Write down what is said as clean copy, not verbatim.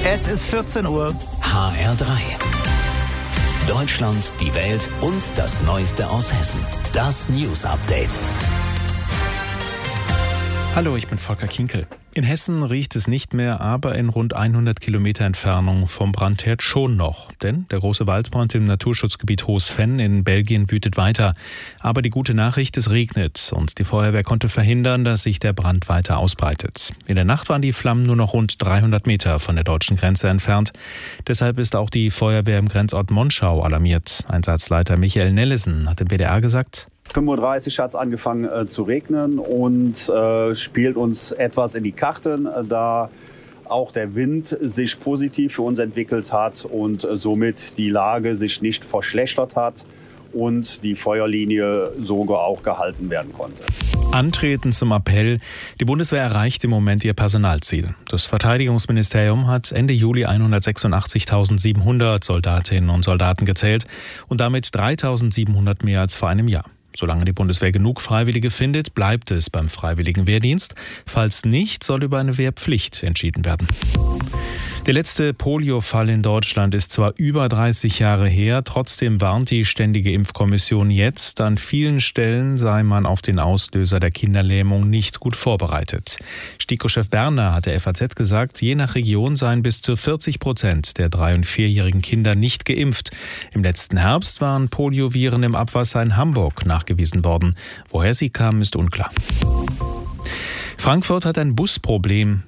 Es ist 14 Uhr. HR3. Deutschland, die Welt und das Neueste aus Hessen. Das News Update. Hallo, ich bin Volker Kinkel. In Hessen riecht es nicht mehr, aber in rund 100 Kilometer Entfernung vom Brandherd schon noch. Denn der große Waldbrand im Naturschutzgebiet Hohes Venn in Belgien wütet weiter. Aber die gute Nachricht, es regnet und die Feuerwehr konnte verhindern, dass sich der Brand weiter ausbreitet. In der Nacht waren die Flammen nur noch rund 300 Meter von der deutschen Grenze entfernt. Deshalb ist auch die Feuerwehr im Grenzort Monschau alarmiert. Einsatzleiter Michael Nellesen hat dem WDR gesagt: 5:30 Uhr hat es angefangen zu regnen und spielt uns etwas in die Karten, da auch der Wind sich positiv für uns entwickelt hat und somit die Lage sich nicht verschlechtert hat und die Feuerlinie sogar auch gehalten werden konnte. Antreten zum Appell. Die Bundeswehr erreicht im Moment ihr Personalziel. Das Verteidigungsministerium hat Ende Juli 186.700 Soldatinnen und Soldaten gezählt und damit 3.700 mehr als vor einem Jahr. Solange die Bundeswehr genug Freiwillige findet, bleibt es beim freiwilligen Wehrdienst. Falls nicht, soll über eine Wehrpflicht entschieden werden. Der letzte Polio-Fall in Deutschland ist zwar über 30 Jahre her, trotzdem warnt die Ständige Impfkommission jetzt, an vielen Stellen sei man auf den Auslöser der Kinderlähmung nicht gut vorbereitet. STIKO-Chef Berner hat der FAZ gesagt, je nach Region seien bis zu 40% der 3- und 4-jährigen Kinder nicht geimpft. Im letzten Herbst waren Polioviren im Abwasser in Hamburg nachgewiesen worden. Woher sie kamen, ist unklar. Frankfurt hat ein Busproblem.